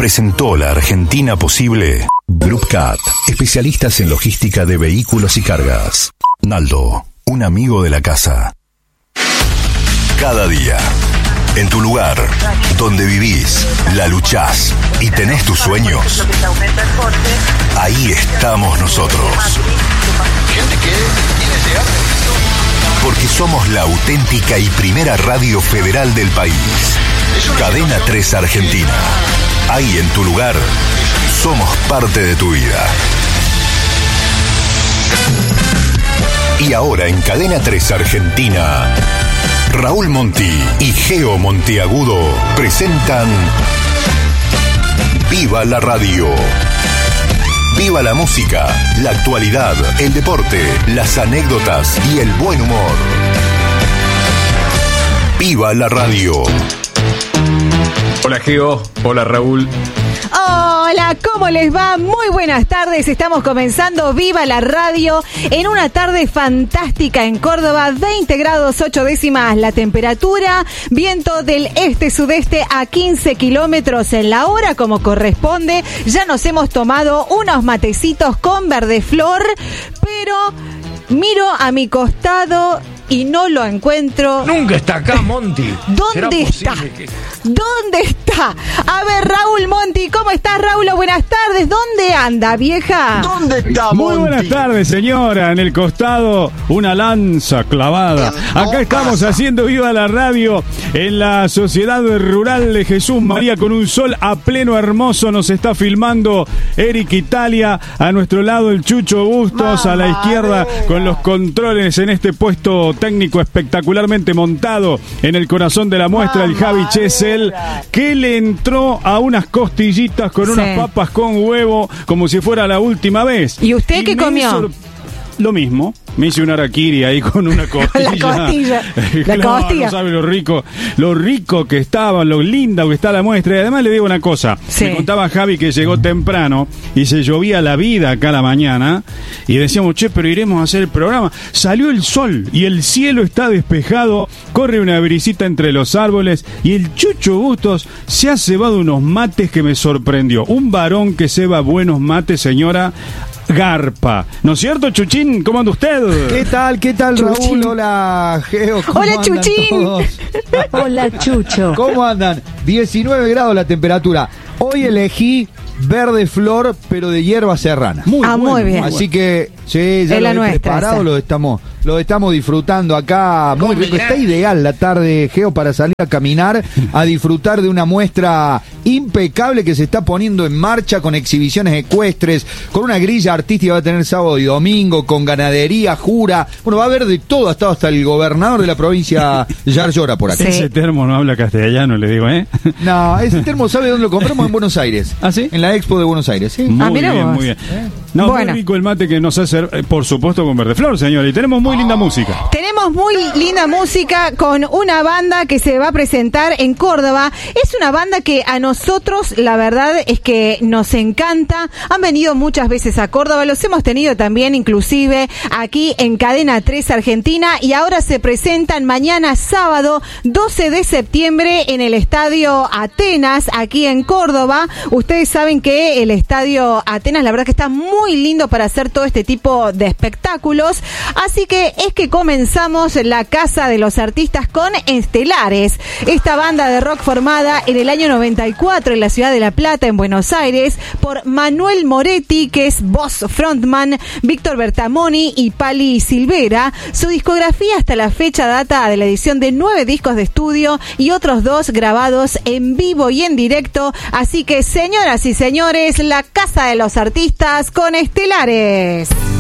presentó la Argentina posible. Group Cat, especialistas en logística de vehículos y cargas. Naldo, un amigo de la casa. Cada día, en tu lugar, donde vivís, la luchás y tenés tus sueños, ahí estamos nosotros. Porque somos la auténtica y primera radio federal del país. Cadena 3 Argentina. Ahí en tu lugar, somos parte de tu vida. Y ahora en Cadena 3 Argentina, Raúl Monti y Geo Monteagudo presentan Viva la Radio. Viva la música, la actualidad, el deporte, las anécdotas y el buen humor. Viva la Radio. Hola Geo, hola Raúl. Hola, ¿cómo les va? Muy buenas tardes, estamos comenzando Viva la Radio en una tarde fantástica en Córdoba, 20 grados 8 décimas la temperatura, viento del este-sudeste a 15 kilómetros en la hora como corresponde, ya nos hemos tomado unos matecitos con verdeflor, pero miro a mi costado y no lo encuentro. Nunca está acá, Monti. ¿Dónde está? ¿Dónde está? A ver, Raúl Monti, ¿cómo estás, Raúl? Buenas tardes. ¿Dónde anda, vieja? ¿Dónde está, Monti? Muy buenas tardes, señora. En el costado, una lanza clavada. Acá estamos haciendo Viva la Radio en la Sociedad Rural de Jesús María con un sol a pleno hermoso. Nos está filmando Eric Italia. A nuestro lado, el Chucho Bustos. A la izquierda, con los controles en este puesto técnico espectacularmente montado en el corazón de la muestra, el Javi Chesel, que le entró a unas costillitas con unas papas con huevo como si fuera la última vez. ¿Y usted qué comió? Lo mismo. Me hice un harakiri ahí con una costilla. La costilla. No sabe lo rico que estaba, lo linda que está la muestra. Y además le digo una cosa. Sí. Me contaba Javi que llegó temprano y se llovía la vida acá a la mañana. Y decíamos, che, pero iremos a hacer el programa. Salió el sol y el cielo está despejado. Corre una brisita entre los árboles. Y el Chucho Bustos se ha cebado unos mates que me sorprendió. Un varón que ceba buenos mates, señora. Garpa, ¿no es cierto, Chuchín? ¿Cómo anda usted? ¿Qué tal, Raúl? Chuchín. Hola, Geo. Hola, Chuchín. Hola, Chucho. ¿Cómo andan? 19 grados la temperatura. Hoy elegí verde flor, pero de hierba serrana. Muy bien. Así que, sí, ya es lo he nuestra, preparado, esa. lo estamos disfrutando acá. Muy rico. Está ideal la tarde, Geo, para salir a caminar, a disfrutar de una muestra impecable que se está poniendo en marcha con exhibiciones ecuestres, con una grilla artística va a tener sábado y domingo, con ganadería, jura. Bueno, va a haber de todo, hasta el gobernador de la provincia ya llora por acá. Sí. Ese termo no habla castellano, le digo, ¿eh? No, ese termo, ¿sabe dónde lo compramos? En Buenos Aires. ¿Ah, sí? En la Expo de Buenos Aires, ¿sí? Muy mira bien, vos. muy bien. No, Bueno. muy rico el mate que nos hace, por supuesto, con verdeflor, señor. Y tenemos muy linda música. Tenemos muy linda música con una banda que se va a presentar en Córdoba. Es una banda que a nosotros, la verdad, es que nos encanta. Han venido muchas veces a Córdoba, los hemos tenido también, inclusive, aquí en Cadena 3 Argentina. Y ahora se presentan mañana sábado, 12 de septiembre, en el Estadio Atenas, aquí en Córdoba. Ustedes saben que el Estadio Atenas, la verdad que está muy lindo para hacer todo este tipo de espectáculos. Así que es que comenzamos la Casa de los Artistas con Estelares, esta banda de rock formada en el año 94 en la ciudad de La Plata, en Buenos Aires, por Manuel Moretti, que es voz frontman, Víctor Bertamoni y Pali Silvera. Su discografía hasta la fecha data de la edición de 9 discos de estudio y otros 2 grabados en vivo y en directo. Así que, señoras y señores, la Casa de los Artistas con Estelares.